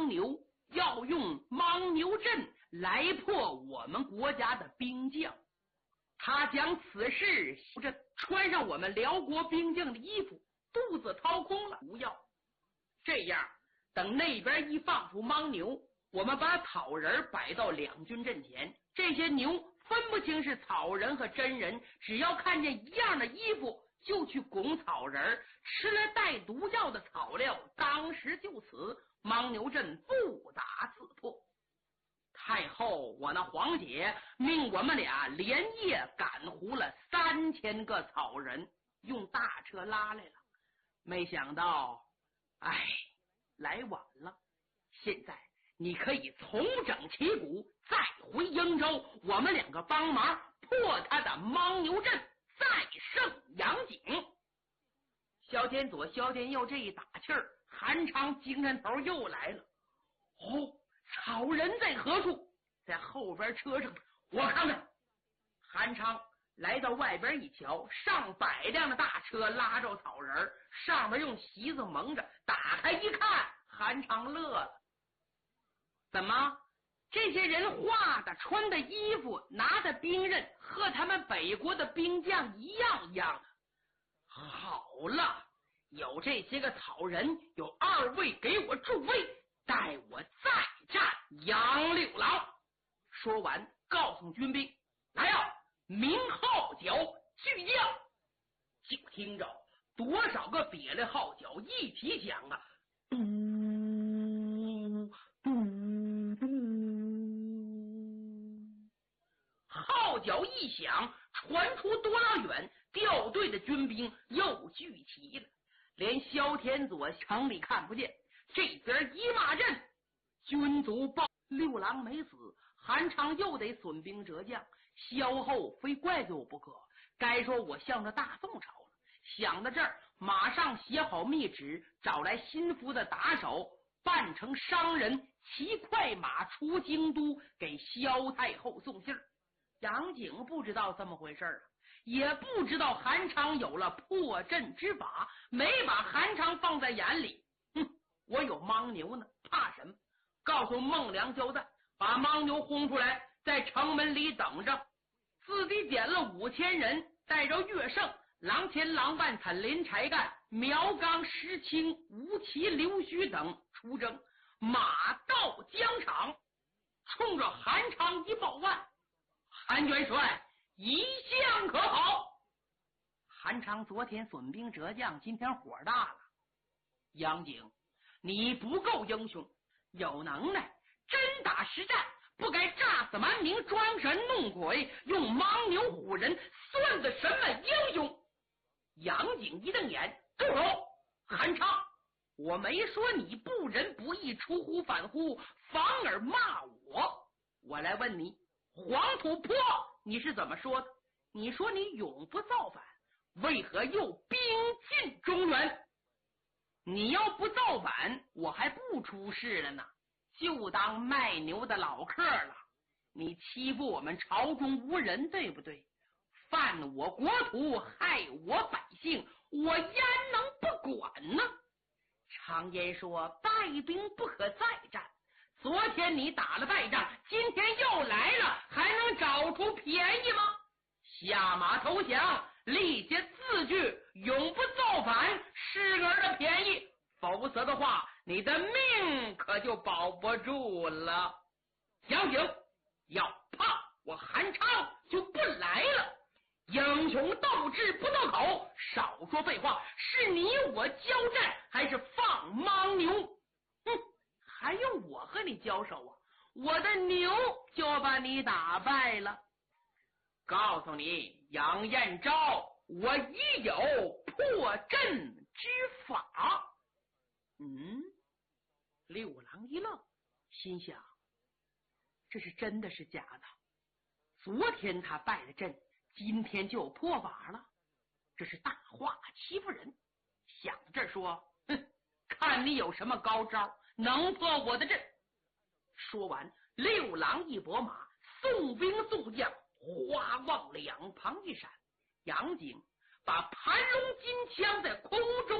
牦牛，要用牦牛阵来破我们国家的兵将。他将此事穿上我们辽国兵将的衣服，肚子掏空了，不要。这样等那边一放出牦牛，我们把草人摆到两军阵前，这些牛分不清是草人和真人，只要看见一样的衣服就去拱草人，吃了带毒药的草料，当时就死，牦牛阵不打自破。太后我那皇姐命我们俩连夜赶胡了3000个草人，用大车拉来了。没想到来晚了。现在你可以重整旗鼓，再回英州，我们两个帮忙破他的牦牛阵，再胜杨景。萧天左萧天右这一打气儿，韩昌精神头又来了。草人在何处？在后边车上，我看看。韩昌来到外边一瞧，上100辆的大车拉着草人，上面用席子蒙着，打开一看，韩昌乐了。怎么这些人画的穿的衣服拿的兵刃和他们北国的兵将一样的？好了，有这些个草人，有2位给我助威，待我再战杨六郎。说完告诉军兵，来呀，鸣号角巨将。就听着多少个瘪的号角一起响啊，嘟嘟嘟，号角一响，传出多老远，调队的军兵又聚齐了，连萧天佐城里看不见。这边一骂阵，军卒报六郎没死，韩昌又得损兵折将，萧后非怪罪我不可。该说我向着大宋朝了。想到这儿，马上写好密旨，找来心腹的打手，扮成商人，骑快马出京都，给萧太后送信儿。杨景不知道这么回事啊，也不知道韩昌有了破阵之法，没把韩昌放在眼里。我有牦牛呢，怕什么？告诉孟良交代，把牦牛轰出来，在城门里等着。自己点了5000人，带着岳胜、郎前、郎万、惨林、柴干、苗刚、石青、吴奇、刘须等出征，马到疆场，冲着韩昌一报万。韩元帅一向可好？韩昌昨天损兵折将，今天火大了。杨景，你不够英雄，有能耐真打实战，不该诈死蛮民，装神弄鬼，用牦牛唬人，算得什么英雄？杨景一瞪眼，住手！韩昌，我没说你不仁不义，出乎反乎，反而骂我。我来问你，黄土坡你是怎么说的？你说你永不造反，为何又兵进中原？你要不造反，我还不出事了呢，就当卖牛的老客了。你欺负我们朝中无人，对不对？犯我国土，害我百姓，我焉能不管呢？常言说，败兵不可再战。昨天你打了败仗，今天又来了，还能找出便宜吗？下马投降，立下字据，永不造反，是儿的便宜，否则的话，你的命可就保不住了。杨景，要怕我韩昌就不来了。英雄斗志不斗口，少说废话，是你我交战，还是放牦牛？还用我和你交手啊？我的牛就把你打败了。告诉你，杨彦昭，我已有破阵之法。六郎一愣，心想，这是真的是假的？昨天他败了阵，今天就有破法了，这是大话欺负人。想到这儿说，看你有什么高招能破我的阵。说完，六郎一拨马，送兵送将，花往两旁一闪。杨景把盘龙金枪在空中